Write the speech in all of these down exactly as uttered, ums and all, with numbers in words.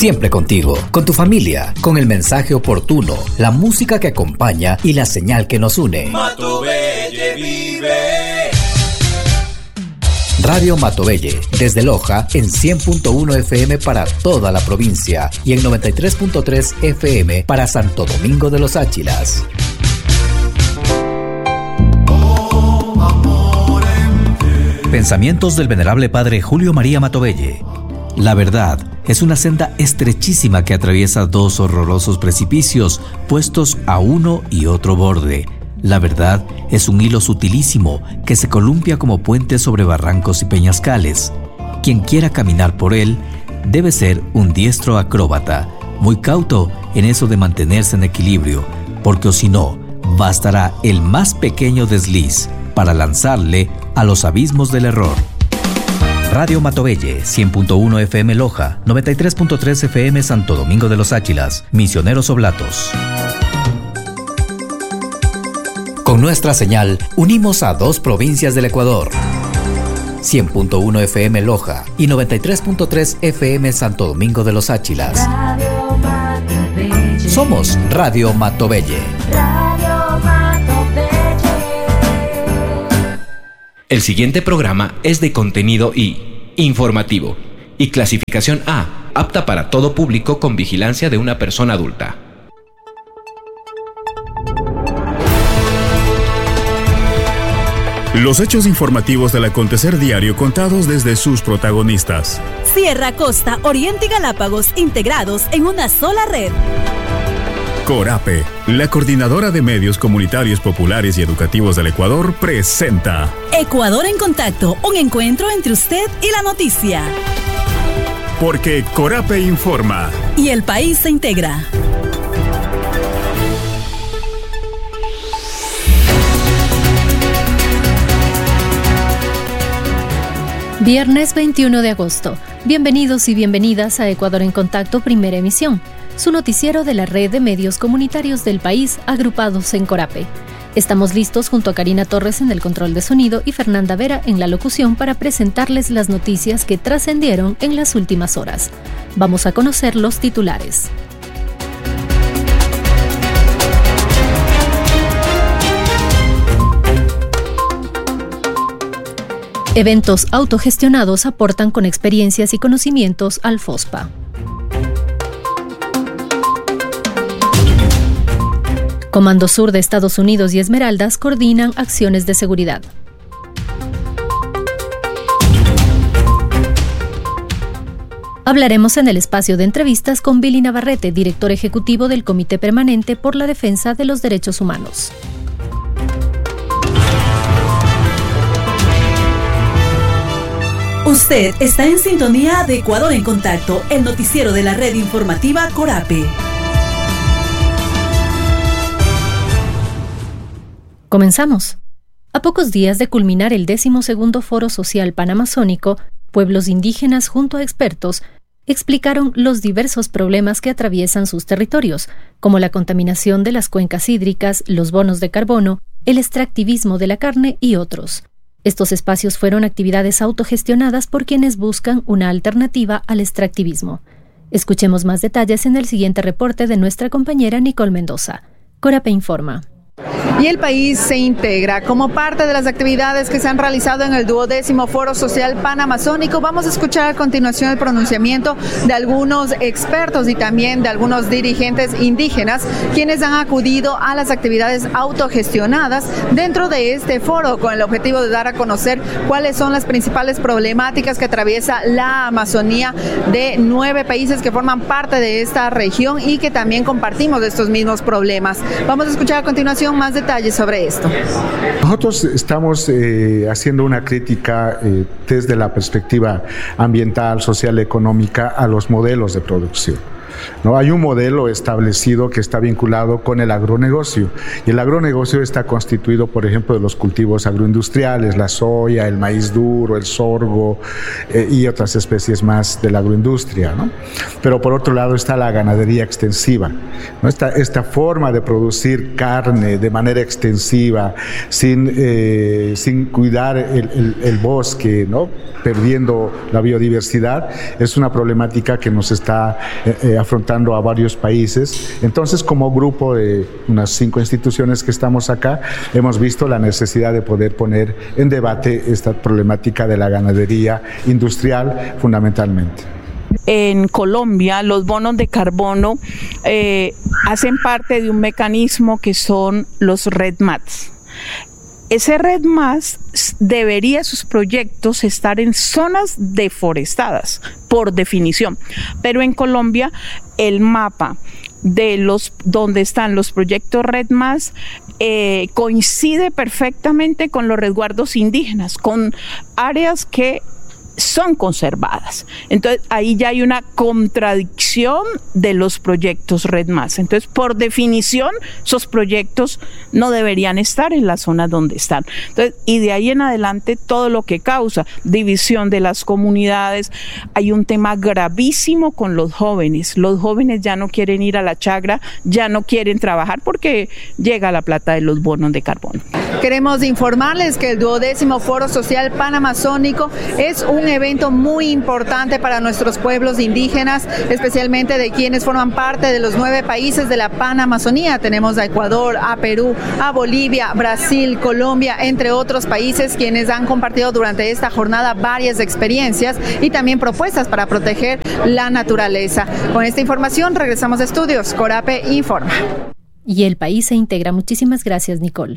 Siempre contigo, con tu familia, con el mensaje oportuno, la música que acompaña y la señal que nos une. Matobelle vive. Radio Matobelle, desde Loja en cien punto uno F M para toda la provincia y en noventa y tres punto tres F M para Santo Domingo de los Áchilas. Pensamientos del venerable padre Julio María Matobelle. La verdad es una senda estrechísima que atraviesa dos horrorosos precipicios puestos a uno y otro borde. La verdad es un hilo sutilísimo que se columpia como puente sobre barrancos y peñascales. Quien quiera caminar por él debe ser un diestro acróbata, muy cauto en eso de mantenerse en equilibrio, porque o si no, bastará el más pequeño desliz para lanzarle a los abismos del error. Radio Matobelle, cien punto uno F M Loja, noventa y tres punto tres F M Santo Domingo de los Áchilas, Misioneros Oblatos. Con nuestra señal, unimos a dos provincias del Ecuador. cien punto uno F M Loja y noventa y tres punto tres F M Santo Domingo de los Áchilas. Radio Matobelle. Somos Radio Matobelle. Radio Matobelle. El siguiente programa es de contenido I, informativo, y clasificación A, apta para todo público con vigilancia de una persona adulta. Los hechos informativos del acontecer diario contados desde sus protagonistas. Sierra, Costa, Oriente y Galápagos integrados en una sola red. Corape, la coordinadora de medios comunitarios populares y educativos del Ecuador, presenta Ecuador en Contacto, un encuentro entre usted y la noticia. Porque Corape informa. Y el país se integra. Viernes veintiuno de agosto. Bienvenidos y bienvenidas a Ecuador en Contacto, primera emisión, su noticiero de la red de medios comunitarios del país agrupados en Corape. Estamos listos junto a Karina Torres en el control de sonido y Fernanda Vera en la locución para presentarles las noticias que trascendieron en las últimas horas. Vamos a conocer los titulares. Eventos autogestionados aportan con experiencias y conocimientos al FOSPA. Comando Sur de Estados Unidos y Esmeraldas coordinan acciones de seguridad. Hablaremos en el espacio de entrevistas con Billy Navarrete, director ejecutivo del Comité Permanente por la Defensa de los Derechos Humanos. Usted está en sintonía de Ecuador en Contacto, el noticiero de la red informativa Corape. Comenzamos. A pocos días de culminar el decimosegundo Foro Social Panamazónico, pueblos indígenas junto a expertos explicaron los diversos problemas que atraviesan sus territorios, como la contaminación de las cuencas hídricas, los bonos de carbono, el extractivismo de la carne y otros. Estos espacios fueron actividades autogestionadas por quienes buscan una alternativa al extractivismo. Escuchemos más detalles en el siguiente reporte de nuestra compañera Nicole Mendoza. Corape informa. Y el país se integra como parte de las actividades que se han realizado en el duodécimo Foro Social Panamazónico. Vamos a escuchar a continuación el pronunciamiento de algunos expertos y también de algunos dirigentes indígenas quienes han acudido a las actividades autogestionadas dentro de este foro con el objetivo de dar a conocer cuáles son las principales problemáticas que atraviesa la Amazonía de nueve países que forman parte de esta región y que también compartimos estos mismos problemas. Vamos a escuchar a continuación más detalles sobre esto. Nosotros estamos eh, haciendo una crítica eh, desde la perspectiva ambiental, social, económica a los modelos de producción. ¿no? Hay un modelo establecido que está vinculado con el agronegocio, y el agronegocio está constituido, por ejemplo, de los cultivos agroindustriales, la soya, el maíz duro, el sorgo eh, y otras especies más de la agroindustria, ¿no? Pero por otro lado está la ganadería extensiva, ¿no? Esta, esta forma de producir carne de manera extensiva, sin, eh, sin cuidar el, el, el bosque, ¿no? Perdiendo la biodiversidad, es una problemática que nos está eh, eh, afrontando a varios países. Entonces, como grupo de unas cinco instituciones que estamos acá, hemos visto la necesidad de poder poner en debate esta problemática de la ganadería industrial fundamentalmente. En Colombia, los bonos de carbono eh, hacen parte de un mecanismo que son los REDMATS. Ese REDMAS debería sus proyectos estar en zonas deforestadas, por definición, pero en Colombia el mapa de los donde están los proyectos REDMAS eh, coincide perfectamente con los resguardos indígenas, con áreas que son conservadas. Entonces ahí ya hay una contradicción de los proyectos REDMAS. Entonces, por definición, esos proyectos no deberían estar en las zonas donde están. Entonces, y de ahí en adelante todo lo que causa división de las comunidades. Hay un tema gravísimo con los jóvenes. Los jóvenes ya no quieren ir a la chagra, ya no quieren trabajar porque llega la plata de los bonos de carbono. Queremos informarles que el duodécimo Foro Social Panamazónico es un evento muy importante para nuestros pueblos indígenas, especialmente de quienes forman parte de los nueve países de la Panamazonía. Tenemos a Ecuador, a Perú, a Bolivia, Brasil, Colombia, entre otros países, quienes han compartido durante esta jornada varias experiencias y también propuestas para proteger la naturaleza. Con esta información regresamos a estudios. Corape informa. Y el país se integra. Muchísimas gracias, Nicole.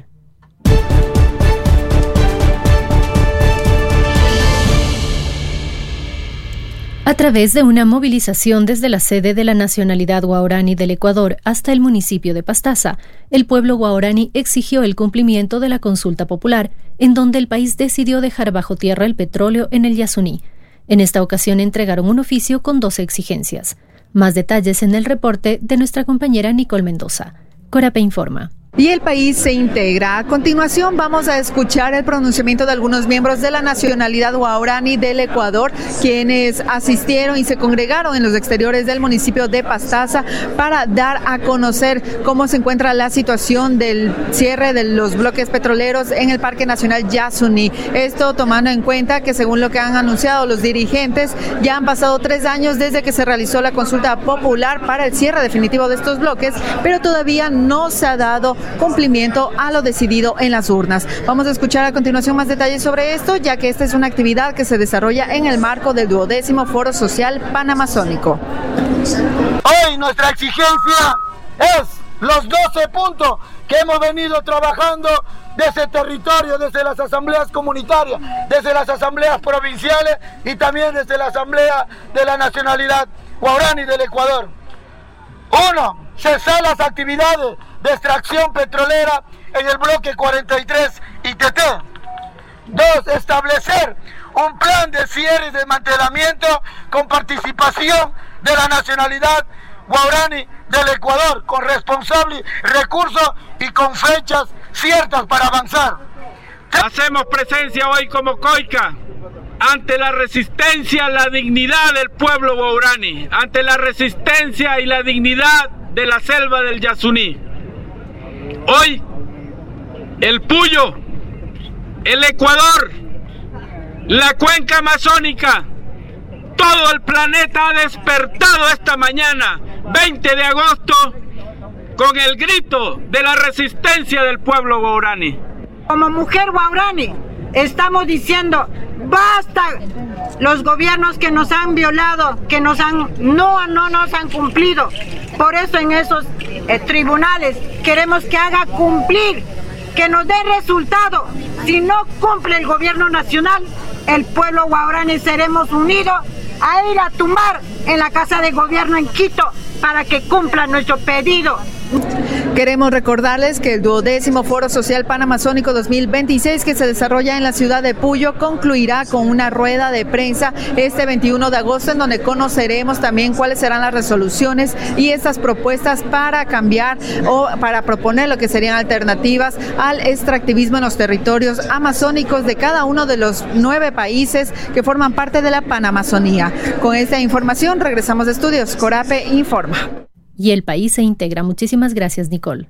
A través de una movilización desde la sede de la nacionalidad guaraní del Ecuador hasta el municipio de Pastaza, el pueblo guaraní exigió el cumplimiento de la consulta popular, en donde el país decidió dejar bajo tierra el petróleo en el Yasuní. En esta ocasión entregaron un oficio con doce exigencias. Más detalles en el reporte de nuestra compañera Nicole Mendoza. Corape informa. Y el país se integra. A continuación vamos a escuchar el pronunciamiento de algunos miembros de la nacionalidad guaraní del Ecuador, quienes asistieron y se congregaron en los exteriores del municipio de Pastaza para dar a conocer cómo se encuentra la situación del cierre de los bloques petroleros en el Parque Nacional Yasuní. Esto tomando en cuenta que, según lo que han anunciado los dirigentes, ya han pasado tres años desde que se realizó la consulta popular para el cierre definitivo de estos bloques, pero todavía no se ha dado cumplimiento a lo decidido en las urnas. Vamos a escuchar a continuación más detalles sobre esto, ya que esta es una actividad que se desarrolla en el marco del duodécimo Foro Social Panamazónico. Hoy nuestra exigencia es los doce puntos que hemos venido trabajando desde el territorio, desde las asambleas comunitarias, desde las asambleas provinciales y también desde la asamblea de la nacionalidad guaraní del Ecuador. Uno, cesar las actividades de extracción petrolera en el bloque cuarenta y tres I T T. Dos, establecer un plan de cierre y desmantelamiento con participación de la nacionalidad guaraní del Ecuador, con responsables recursos y con fechas ciertas para avanzar. Hacemos presencia hoy como COICA ante la resistencia, la dignidad del pueblo guaraní, ante la resistencia y la dignidad de la selva del Yasuní. Hoy, el Puyo, el Ecuador, la cuenca amazónica, todo el planeta ha despertado esta mañana, veinte de agosto, con el grito de la resistencia del pueblo guaraní. Como mujer guaraní, estamos diciendo, basta los gobiernos que nos han violado, que nos han no, no nos han cumplido. Por eso en esos eh, tribunales queremos que haga cumplir, que nos dé resultado. Si no cumple el gobierno nacional, el pueblo guaraní seremos unidos a ir a tumbar en la Casa de Gobierno en Quito para que cumpla nuestro pedido. Queremos recordarles que el duodécimo Foro Social Panamazónico dos mil veintiséis, que se desarrolla en la ciudad de Puyo, concluirá con una rueda de prensa este veintiuno de agosto, en donde conoceremos también cuáles serán las resoluciones y estas propuestas para cambiar o para proponer lo que serían alternativas al extractivismo en los territorios amazónicos de cada uno de los nueve países que forman parte de la Panamazonía. Con esta información regresamos de estudios. Corape informa. Y el país se integra. Muchísimas gracias, Nicole.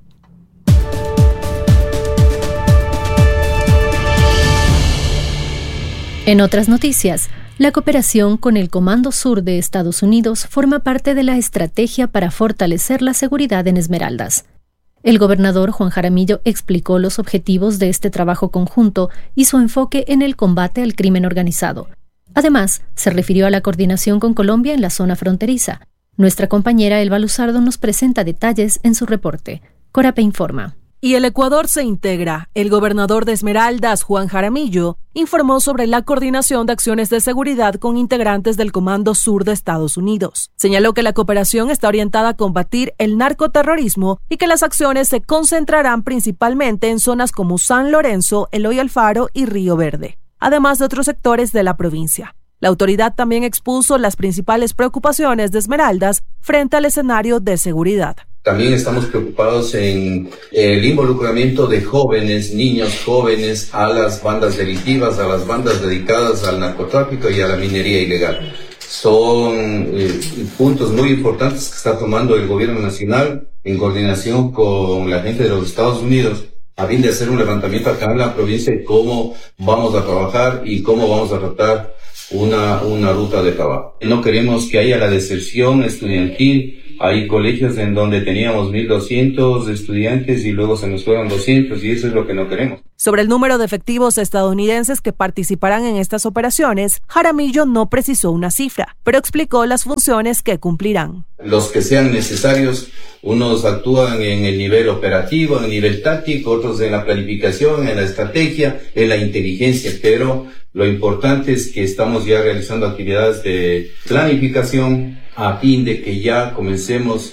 En otras noticias, la cooperación con el Comando Sur de Estados Unidos forma parte de la estrategia para fortalecer la seguridad en Esmeraldas. El gobernador Juan Jaramillo explicó los objetivos de este trabajo conjunto y su enfoque en el combate al crimen organizado. Además, se refirió a la coordinación con Colombia en la zona fronteriza. Nuestra compañera Elba Luzardo nos presenta detalles en su reporte. Corape informa. Y el Ecuador se integra. El gobernador de Esmeraldas, Juan Jaramillo, informó sobre la coordinación de acciones de seguridad con integrantes del Comando Sur de Estados Unidos. Señaló que la cooperación está orientada a combatir el narcoterrorismo y que las acciones se concentrarán principalmente en zonas como San Lorenzo, Eloy Alfaro y Río Verde, además de otros sectores de la provincia. La autoridad también expuso las principales preocupaciones de Esmeraldas frente al escenario de seguridad. También estamos preocupados en el involucramiento de jóvenes, niños jóvenes, a las bandas delictivas, a las bandas dedicadas al narcotráfico y a la minería ilegal. Son eh, puntos muy importantes que está tomando el gobierno nacional en coordinación con la gente de los Estados Unidos, a fin de hacer un levantamiento acá en la provincia de cómo vamos a trabajar y cómo vamos a tratar una, una ruta de trabajo. No queremos que haya la deserción estudiantil. Hay colegios en donde teníamos mil doscientos estudiantes y luego se nos fueron doscientos, y eso es lo que no queremos. Sobre el número de efectivos estadounidenses que participarán en estas operaciones, Jaramillo no precisó una cifra, pero explicó las funciones que cumplirán. Los que sean necesarios, unos actúan en el nivel operativo, en el nivel táctico, otros en la planificación, en la estrategia, en la inteligencia, pero lo importante es que estamos ya realizando actividades de planificación a fin de que ya comencemos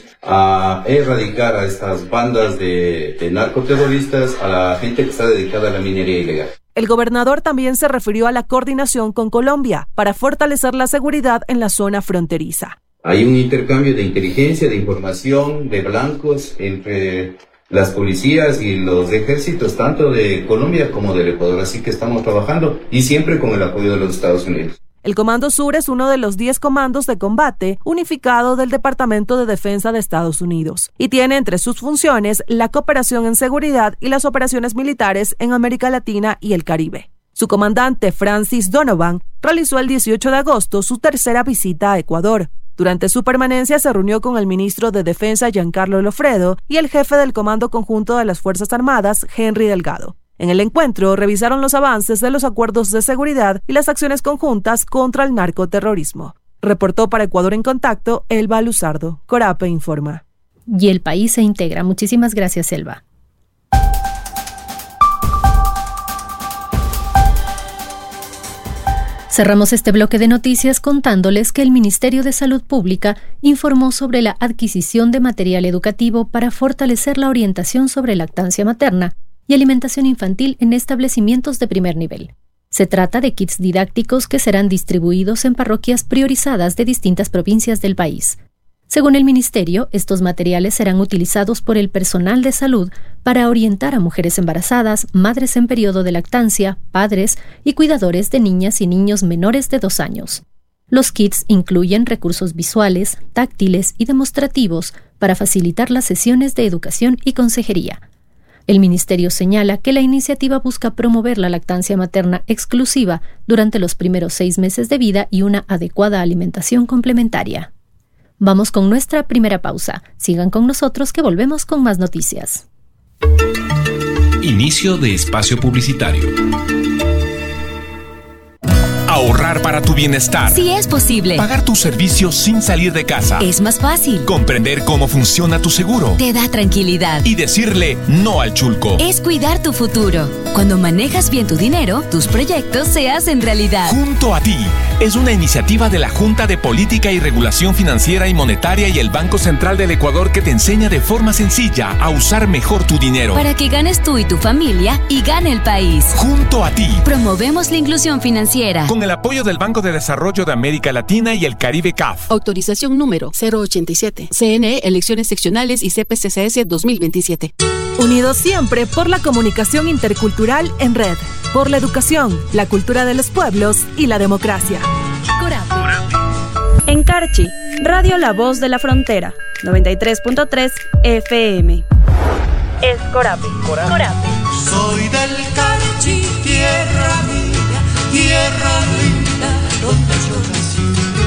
a erradicar a estas bandas de, de narcoterroristas, a la gente que está dedicada a la minería ilegal. El gobernador también se refirió a la coordinación con Colombia para fortalecer la seguridad en la zona fronteriza. Hay un intercambio de inteligencia, de información, de blancos entre las policías y los ejércitos, tanto de Colombia como del Ecuador, así que estamos trabajando y siempre con el apoyo de los Estados Unidos. El Comando Sur es uno de los diez comandos de combate unificado del Departamento de Defensa de Estados Unidos y tiene entre sus funciones la cooperación en seguridad y las operaciones militares en América Latina y el Caribe. Su comandante, Francis Donovan, realizó el dieciocho de agosto su tercera visita a Ecuador. Durante su permanencia se reunió con el ministro de Defensa, Giancarlo Lofredo, y el jefe del Comando Conjunto de las Fuerzas Armadas, Henry Delgado. En el encuentro revisaron los avances de los acuerdos de seguridad y las acciones conjuntas contra el narcoterrorismo. Reportó para Ecuador en Contacto, Elba Luzardo. Corape informa. Y el país se integra. Muchísimas gracias, Elba. Cerramos este bloque de noticias contándoles que el Ministerio de Salud Pública informó sobre la adquisición de material educativo para fortalecer la orientación sobre lactancia materna y alimentación infantil en establecimientos de primer nivel. Se trata de kits didácticos que serán distribuidos en parroquias priorizadas de distintas provincias del país. Según el Ministerio, estos materiales serán utilizados por el personal de salud para orientar a mujeres embarazadas, madres en periodo de lactancia, padres y cuidadores de niñas y niños menores de dos años. Los kits incluyen recursos visuales, táctiles y demostrativos para facilitar las sesiones de educación y consejería. El Ministerio señala que la iniciativa busca promover la lactancia materna exclusiva durante los primeros seis meses de vida y una adecuada alimentación complementaria. Vamos con nuestra primera pausa. Sigan con nosotros que volvemos con más noticias. Inicio de espacio publicitario. Ahorrar para tu bienestar. Sí es posible. Pagar tus servicios sin salir de casa. Es más fácil. Comprender cómo funciona tu seguro. Te da tranquilidad. Y decirle no al chulco. Es cuidar tu futuro. Cuando manejas bien tu dinero, tus proyectos se hacen realidad. Junto a ti. Es una iniciativa de la Junta de Política y Regulación Financiera y Monetaria y el Banco Central del Ecuador que te enseña de forma sencilla a usar mejor tu dinero. Para que ganes tú y tu familia y gane el país. Junto a ti. Promovemos la inclusión financiera. Con el apoyo del Banco de Desarrollo de América Latina y el Caribe C A F. Autorización número cero ochenta y siete. C N E, Elecciones Seccionales y C P C C S dos mil veintisiete. Unidos siempre por la comunicación intercultural en red, por la educación, la cultura de los pueblos y la democracia. Corape. En Carchi, Radio La Voz de la Frontera, noventa y tres punto tres F M. Es Corape. Corape. Soy del Carchi, tierra mía, tierra linda, donde yo nací.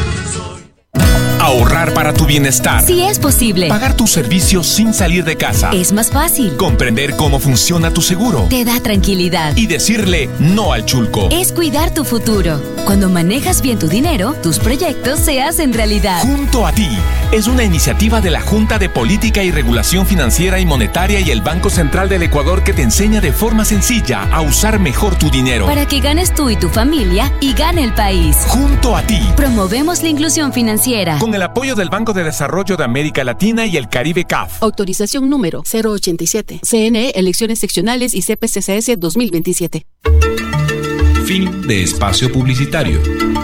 Ahorrar para tu bienestar. Sí es posible. Pagar tus servicios sin salir de casa. Es más fácil. Comprender cómo funciona tu seguro. Te da tranquilidad. Y decirle no al chulco. Es cuidar tu futuro. Cuando manejas bien tu dinero, tus proyectos se hacen realidad. Junto a ti. Es una iniciativa de la Junta de Política y Regulación Financiera y Monetaria y el Banco Central del Ecuador que te enseña de forma sencilla a usar mejor tu dinero. Para que ganes tú y tu familia y gane el país. Junto a ti. Promovemos la inclusión financiera. Con el apoyo del Banco de Desarrollo de América Latina y el Caribe C A F. Autorización número cero ochenta y siete. C N E, Elecciones Seccionales y C P C C S dos mil veintisiete. Fin de espacio publicitario.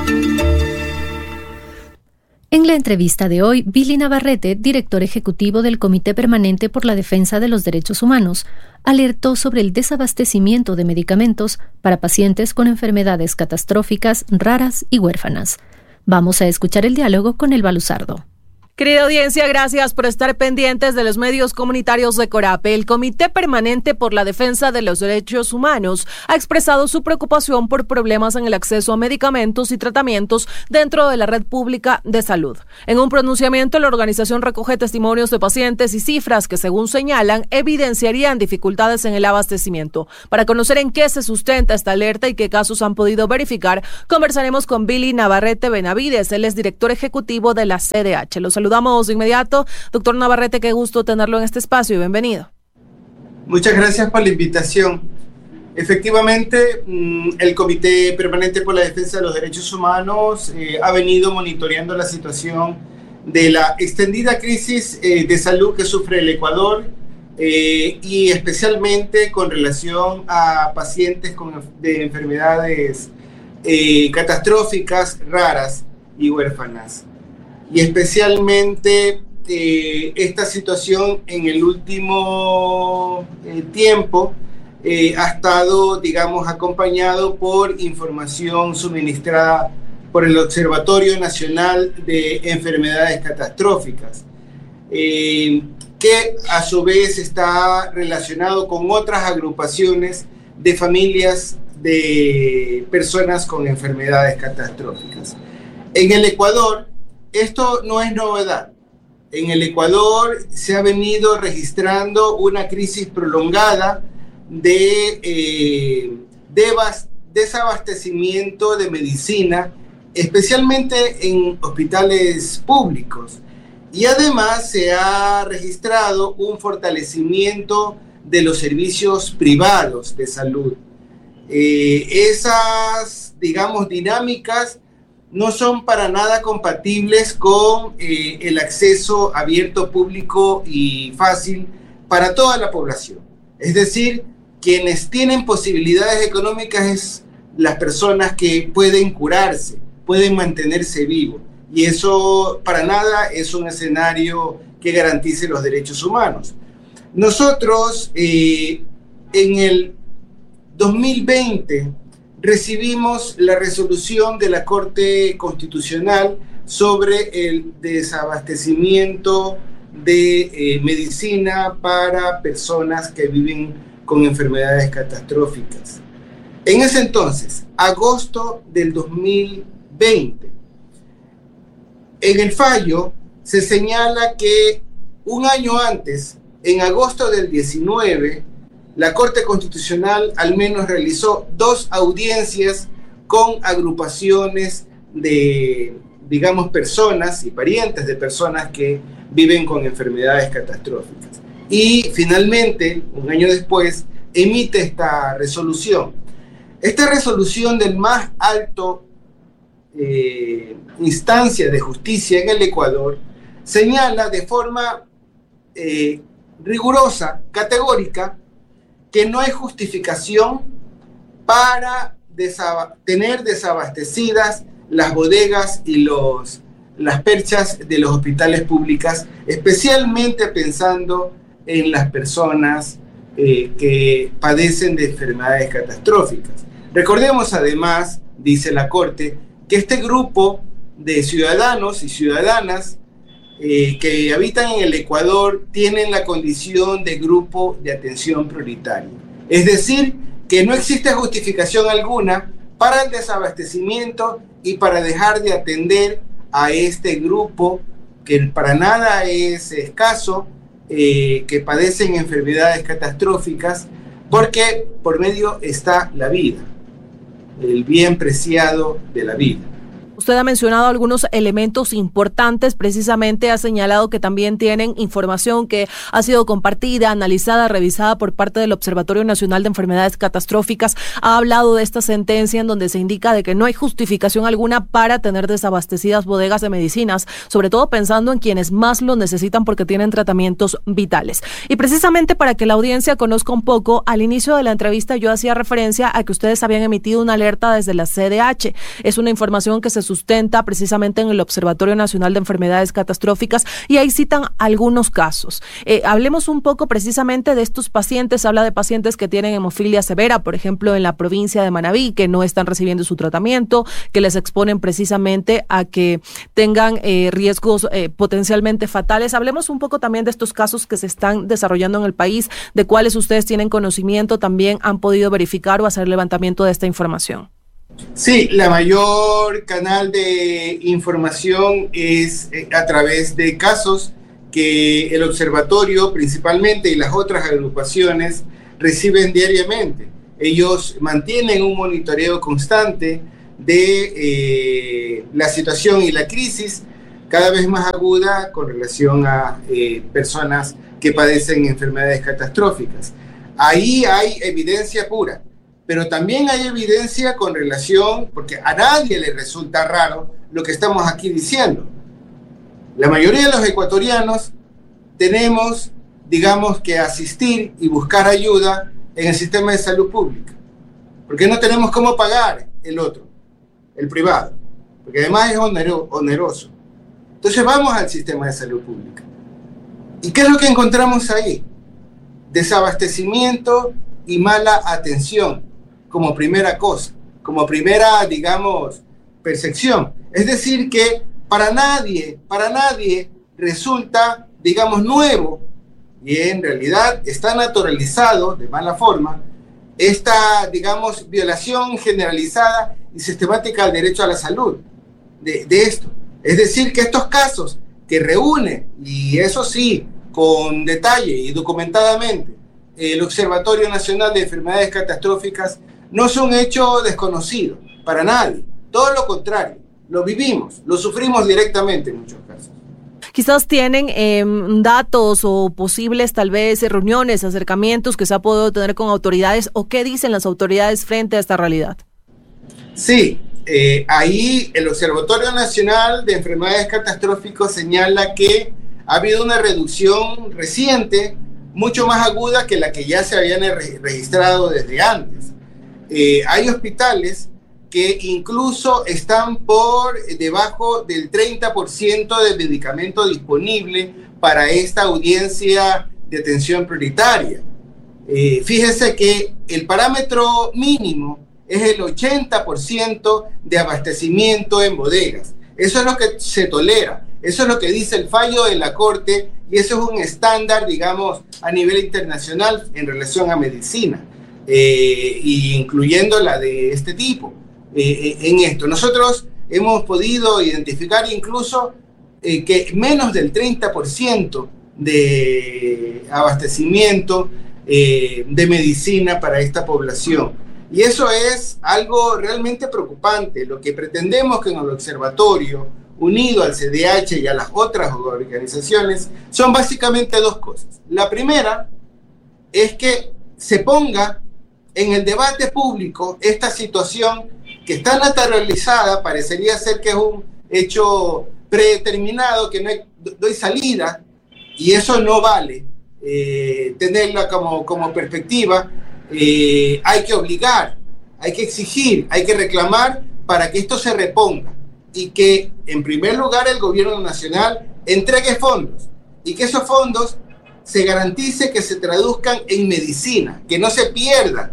En la entrevista de hoy, Billy Navarrete, director ejecutivo del Comité Permanente por la Defensa de los Derechos Humanos, alertó sobre el desabastecimiento de medicamentos para pacientes con enfermedades catastróficas, raras y huérfanas. Vamos a escuchar el diálogo con el Balusardo. Querida audiencia, gracias por estar pendientes de los medios comunitarios de Corape. El Comité Permanente por la Defensa de los Derechos Humanos ha expresado su preocupación por problemas en el acceso a medicamentos y tratamientos dentro de la red pública de salud. En un pronunciamiento, la organización recoge testimonios de pacientes y cifras que, según señalan, evidenciarían dificultades en el abastecimiento. Para conocer en qué se sustenta esta alerta y qué casos han podido verificar, conversaremos con Billy Navarrete Benavides. Él es director ejecutivo de la C D H. Los saludamos de inmediato. Doctor Navarrete, qué gusto tenerlo en este espacio y bienvenido. Muchas gracias por la invitación. Efectivamente, el Comité Permanente por la Defensa de los Derechos Humanos eh, ha venido monitoreando la situación de la extendida crisis eh, de salud que sufre el Ecuador eh, y especialmente con relación a pacientes con, de enfermedades eh, catastróficas, raras y huérfanas. Y especialmente eh, esta situación en el último eh, tiempo eh, ha estado, digamos, acompañado por información suministrada por el Observatorio Nacional de Enfermedades Catastróficas, eh, que a su vez está relacionado con otras agrupaciones de familias de personas con enfermedades catastróficas. En el Ecuador, esto no es novedad. En el Ecuador se ha venido registrando una crisis prolongada de eh, desabastecimiento de medicina, especialmente en hospitales públicos. Y además se ha registrado un fortalecimiento de los servicios privados de salud. Eh, esas, digamos, dinámicas no son para nada compatibles con eh, el acceso abierto, público y fácil para toda la población. Es decir, quienes tienen posibilidades económicas es las personas que pueden curarse, pueden mantenerse vivos. Y eso para nada es un escenario que garantice los derechos humanos. Nosotros eh, en el dos mil veinte recibimos la resolución de la Corte Constitucional sobre el desabastecimiento de eh, medicina para personas que viven con enfermedades catastróficas. En ese entonces, agosto del dos mil veinte, en el fallo se señala que un año antes, en agosto del diecinueve, la Corte Constitucional al menos realizó dos audiencias con agrupaciones de, digamos, personas y parientes de personas que viven con enfermedades catastróficas. Y finalmente, un año después, emite esta resolución. Esta resolución del más alto eh, instancia de justicia en el Ecuador señala de forma eh, rigurosa, categórica, que no hay justificación para desab- tener desabastecidas las bodegas y los, las perchas de los hospitales públicos, especialmente pensando en las personas eh, que padecen de enfermedades catastróficas. Recordemos además, dice la Corte, que este grupo de ciudadanos y ciudadanas eh, que habitan en el Ecuador tienen la condición de grupo de atención prioritaria. Es decir, que no existe justificación alguna para el desabastecimiento y para dejar de atender a este grupo que para nada es escaso, eh, que padecen enfermedades catastróficas, porque por medio está la vida, el bien preciado de la vida. Usted ha mencionado algunos elementos importantes, precisamente ha señalado que también tienen información que ha sido compartida, analizada, revisada por parte del Observatorio Nacional de Enfermedades Catastróficas. Ha hablado de esta sentencia en donde se indica de que no hay justificación alguna para tener desabastecidas bodegas de medicinas, sobre todo pensando en quienes más lo necesitan porque tienen tratamientos vitales. Y precisamente para que la audiencia conozca un poco, al inicio de la entrevista yo hacía referencia a que ustedes habían emitido una alerta desde la C D H. Es una información que se sustenta precisamente en el Observatorio Nacional de Enfermedades Catastróficas y ahí citan algunos casos. Eh, hablemos un poco precisamente de estos pacientes. Habla de pacientes que tienen hemofilia severa, por ejemplo, en la provincia de Manabí, que no están recibiendo su tratamiento, que les exponen precisamente a que tengan eh, riesgos eh, potencialmente fatales. Hablemos un poco también de estos casos que se están desarrollando en el país, de cuáles ustedes tienen conocimiento, también han podido verificar o hacer levantamiento de esta información. Sí, la mayor canal de información es a través de casos que el observatorio principalmente y las otras agrupaciones reciben diariamente. Ellos mantienen un monitoreo constante de eh, la situación y la crisis cada vez más aguda con relación a eh, personas que padecen enfermedades catastróficas. Ahí hay evidencia pura. Pero también hay evidencia con relación, porque a nadie le resulta raro lo que estamos aquí diciendo. La mayoría de los ecuatorianos tenemos, digamos, que asistir y buscar ayuda en el sistema de salud pública, porque no tenemos cómo pagar el otro, el privado, porque además es onero, oneroso. Entonces vamos al sistema de salud pública. ¿Y qué es lo que encontramos ahí? Desabastecimiento y mala atención. Como primera cosa, como primera, digamos, percepción. Es decir que para nadie, para nadie resulta, digamos, nuevo, y en realidad está naturalizado de mala forma, esta, digamos, violación generalizada y sistemática al derecho a la salud de, de esto. Es decir que estos casos que reúne, y eso sí, con detalle y documentadamente, el Observatorio Nacional de Enfermedades Catastróficas, no es un hecho desconocido para nadie, todo lo contrario, lo vivimos, lo sufrimos directamente en muchos casos. Quizás tienen eh, datos o posibles tal vez reuniones, acercamientos que se ha podido tener con autoridades, o qué dicen las autoridades frente a esta realidad. Sí, eh, ahí el Observatorio Nacional de Enfermedades Catastróficas señala que ha habido una reducción reciente, mucho más aguda que la que ya se habían re- registrado desde antes. Eh, hay hospitales que incluso están por debajo del treinta por ciento de medicamento disponible para esta audiencia de atención prioritaria. Eh, fíjese que el parámetro mínimo es el ochenta por ciento de abastecimiento en bodegas. Eso es lo que se tolera, eso es lo que dice el fallo de la Corte y eso es un estándar, digamos, a nivel internacional en relación a medicina. Eh, incluyendo la de este tipo eh, en esto. Nosotros hemos podido identificar incluso eh, que menos del treinta por ciento de abastecimiento eh, de medicina para esta población. Y eso es algo realmente preocupante. Lo que pretendemos que en el observatorio, unido al C D H y a las otras organizaciones, son básicamente dos cosas. La primera es que se ponga en el debate público esta situación que está naturalizada, parecería ser que es un hecho predeterminado, que no hay, doy salida, y eso no vale. Eh, tenerla como, como perspectiva, eh, hay que obligar, hay que exigir, hay que reclamar para que esto se reponga y que en primer lugar el gobierno nacional entregue fondos y que esos fondos se garantice que se traduzcan en medicina, que no se pierdan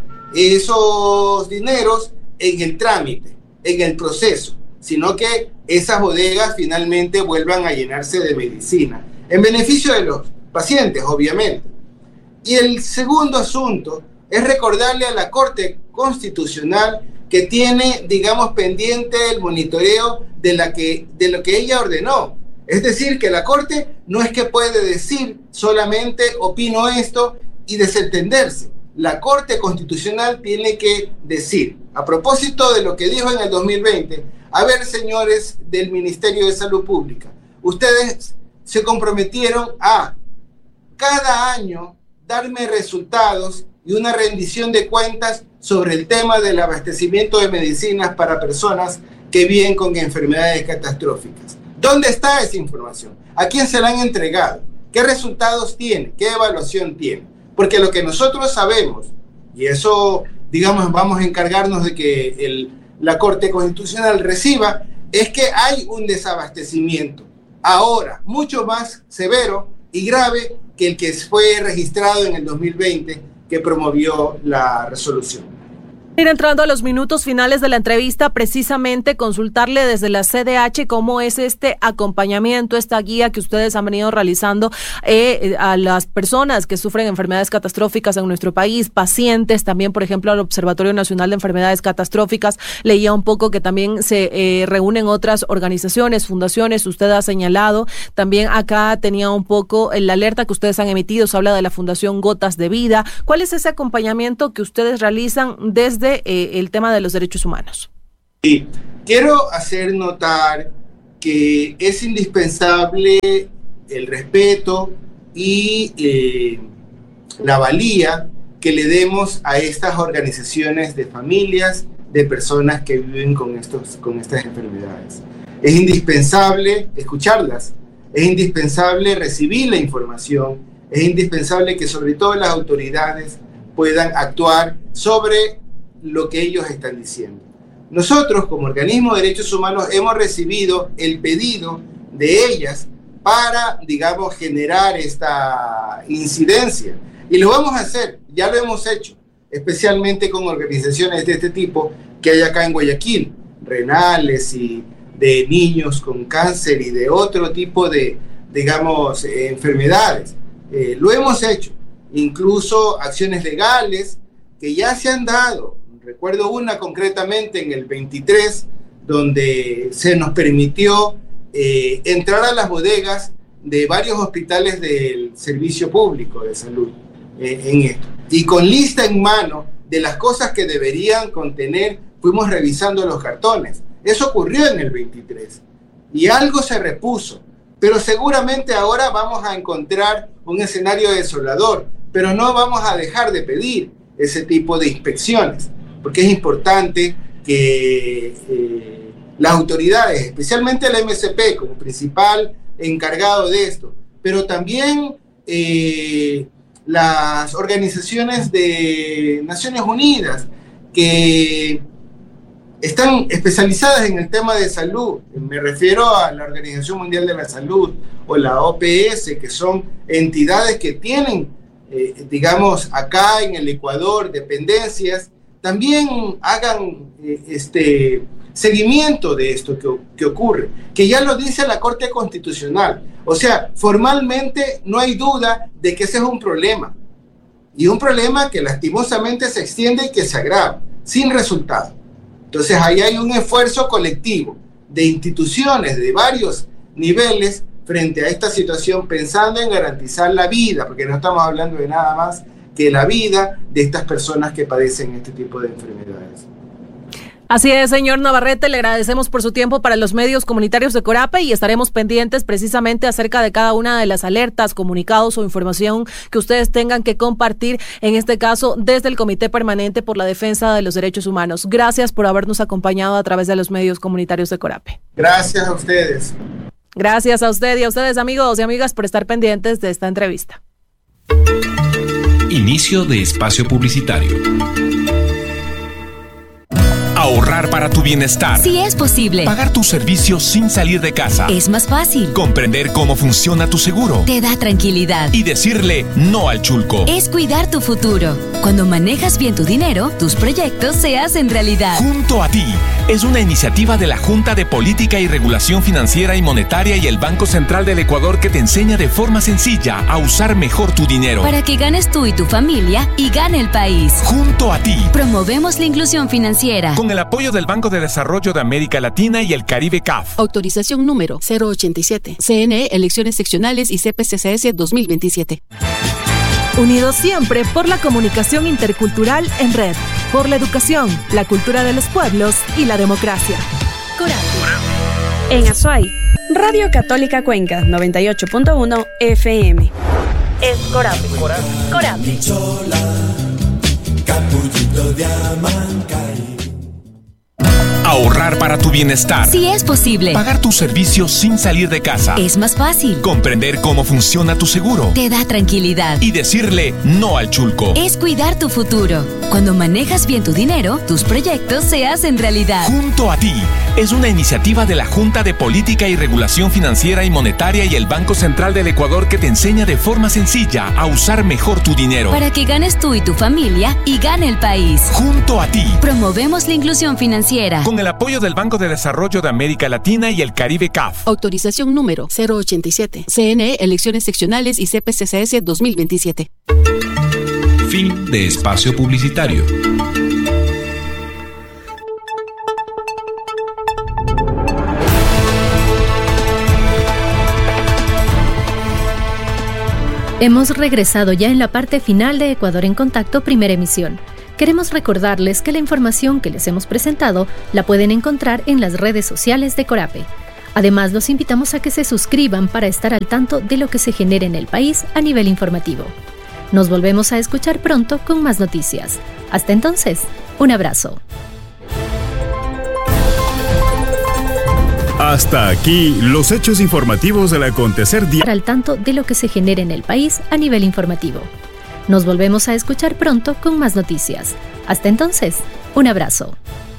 esos dineros en el trámite, en el proceso, sino que esas bodegas finalmente vuelvan a llenarse de medicina, en beneficio de los pacientes, obviamente. Y el segundo asunto es recordarle a la Corte Constitucional que tiene, digamos, pendiente el monitoreo de, la que, de lo que ella ordenó. Es decir, que la Corte no es que puede decir solamente opino esto y desentenderse. La Corte Constitucional tiene que decir, a propósito de lo que dijo en el dos mil veinte, a ver, señores del Ministerio de Salud Pública, ustedes se comprometieron a cada año darme resultados y una rendición de cuentas sobre el tema del abastecimiento de medicinas para personas que viven con enfermedades catastróficas. ¿Dónde está esa información? ¿A quién se la han entregado? ¿Qué resultados tiene? ¿Qué evaluación tiene? Porque lo que nosotros sabemos, y eso, digamos, vamos a encargarnos de que el, la Corte Constitucional reciba, es que hay un desabastecimiento ahora mucho más severo y grave que el que fue registrado en el dos mil veinte, que promovió la resolución. Ir entrando a los minutos finales de la entrevista, precisamente consultarle desde la C D H cómo es este acompañamiento, esta guía que ustedes han venido realizando eh, a las personas que sufren enfermedades catastróficas en nuestro país, pacientes, también por ejemplo al Observatorio Nacional de Enfermedades Catastróficas. Leía un poco que también se eh, reúnen otras organizaciones, fundaciones, usted ha señalado, también acá tenía un poco la alerta que ustedes han emitido, se habla de la Fundación Gotas de Vida. ¿Cuál es ese acompañamiento que ustedes realizan desde de eh, el tema de los derechos humanos? Sí, quiero hacer notar que es indispensable el respeto y eh, la valía que le demos a estas organizaciones de familias de personas que viven con, estos, con estas enfermedades. Es indispensable escucharlas, es indispensable recibir la información, es indispensable que sobre todo las autoridades puedan actuar sobre lo que ellos están diciendo. Nosotros, como organismo de derechos humanos, hemos recibido el pedido de ellas para, digamos, generar esta incidencia. Y lo vamos a hacer, ya lo hemos hecho, especialmente con organizaciones de este tipo que hay acá en Guayaquil, renales y de niños con cáncer y de otro tipo de, digamos, eh, enfermedades. Eh, lo hemos hecho, incluso acciones legales que ya se han dado. Recuerdo una concretamente en el veintitrés, donde se nos permitió eh, entrar a las bodegas de varios hospitales del servicio público de salud eh, en esto. Y con lista en mano de las cosas que deberían contener, fuimos revisando los cartones. Eso ocurrió en el veintitrés y algo se repuso, pero seguramente ahora vamos a encontrar un escenario desolador, pero no vamos a dejar de pedir ese tipo de inspecciones, porque es importante que eh, las autoridades, especialmente el M S P como principal encargado de esto, pero también eh, las organizaciones de Naciones Unidas que están especializadas en el tema de salud, me refiero a la Organización Mundial de la Salud o la O P S, que son entidades que tienen, eh, digamos, acá en el Ecuador dependencias, también hagan eh, este seguimiento de esto que, que ocurre, que ya lo dice la Corte Constitucional. O sea, formalmente no hay duda de que ese es un problema, y un problema que lastimosamente se extiende y que se agrava, sin resultado. Entonces ahí hay un esfuerzo colectivo de instituciones de varios niveles frente a esta situación, pensando en garantizar la vida, porque no estamos hablando de nada más que la vida de estas personas que padecen este tipo de enfermedades. Así es, señor Navarrete, le agradecemos por su tiempo para los medios comunitarios de Corape y estaremos pendientes precisamente acerca de cada una de las alertas, comunicados o información que ustedes tengan que compartir, en este caso desde el Comité Permanente por la Defensa de los Derechos Humanos. Gracias por habernos acompañado a través de los medios comunitarios de Corape. Gracias a ustedes. Gracias a usted y a ustedes, amigos y amigas, por estar pendientes de esta entrevista. Inicio de espacio publicitario. Ahorrar para tu bienestar. Sí es posible. Pagar tus servicios sin salir de casa. Es más fácil. Comprender cómo funciona tu seguro. Te da tranquilidad. Y decirle no al chulco. Es cuidar tu futuro. Cuando manejas bien tu dinero, tus proyectos se hacen realidad. Junto a ti. Es una iniciativa de la Junta de Política y Regulación Financiera y Monetaria y el Banco Central del Ecuador que te enseña de forma sencilla a usar mejor tu dinero. Para que ganes tú y tu familia y gane el país. Junto a ti. Promovemos la inclusión financiera. Con el apoyo del Banco de Desarrollo de América Latina y el Caribe C A F. Autorización número cero ochenta y siete. C N E, Elecciones Seccionales y C P C C S dos mil veintisiete. Unidos siempre por la comunicación intercultural en red, por la educación, la cultura de los pueblos y la democracia. Corape. En Azuay, Radio Católica Cuenca noventa y ocho punto uno F M. Es Corape. Corape. Corape. Capullito de Amancay. Ahorrar para tu bienestar. Sí es posible. Pagar tus servicios sin salir de casa. Es más fácil. Comprender cómo funciona tu seguro. Te da tranquilidad. Y decirle no al chulco. Es cuidar tu futuro. Cuando manejas bien tu dinero, tus proyectos se hacen realidad. Junto a ti. Es una iniciativa de la Junta de Política y Regulación Financiera y Monetaria y el Banco Central del Ecuador que te enseña de forma sencilla a usar mejor tu dinero. Para que ganes tú y tu familia y gane el país. Junto a ti. Promovemos la inclusión financiera. Con el apoyo del Banco de Desarrollo de América Latina y el Caribe C A F. Autorización número cero ochenta y siete. C N E, Elecciones Seccionales y C P C C S dos mil veintisiete. Fin de espacio publicitario. Hemos regresado ya en la parte final de Ecuador en Contacto, primera emisión. Queremos recordarles que la información que les hemos presentado la pueden encontrar en las redes sociales de Corape. Además, los invitamos a que se suscriban para estar al tanto de lo que se genera en el país a nivel informativo. Nos volvemos a escuchar pronto con más noticias. Hasta entonces, un abrazo. Hasta aquí los hechos informativos del acontecer diario. Al tanto de lo que se genera en el país a nivel informativo. Nos volvemos a escuchar pronto con más noticias. Hasta entonces, un abrazo.